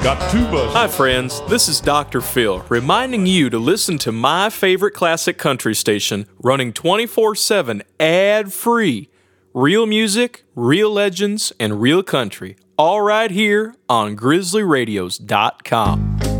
Got two buses. Hi, friends. This is Dr. Phil, reminding you to listen to my favorite classic country station, running 24/7 ad-free. Real music, real legends, and real country. All right here on GrizzlyRadios.com.